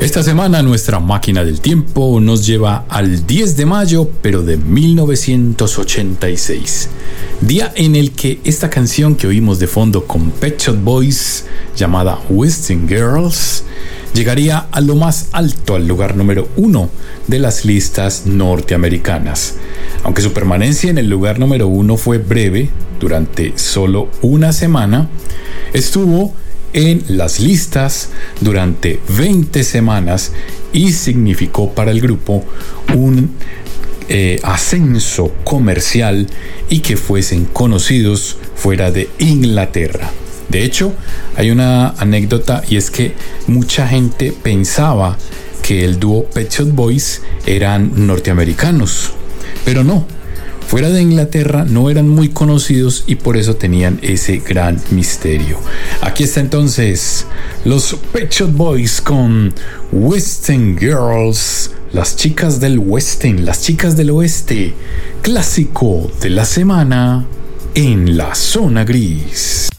Esta semana nuestra máquina del tiempo nos lleva al 10 de mayo, pero de 1986. Día en el que esta canción que oímos de fondo con Pet Shop Boys, llamada Western Girls, llegaría a lo más alto, al lugar número 1 de las listas norteamericanas. Aunque su permanencia en el lugar número 1 fue breve, durante solo una semana, estuvo en las listas durante 20 semanas y significó para el grupo un ascenso comercial y que fuesen conocidos fuera de Inglaterra. De hecho, hay una anécdota, y es que mucha gente pensaba que el dúo Pet Shop Boys eran norteamericanos, pero no. Fuera de Inglaterra no eran muy conocidos y por eso tenían ese gran misterio. Aquí está entonces los Pet Shop Boys con Western Girls, las chicas del Western, las chicas del oeste, clásico de la semana en la zona gris.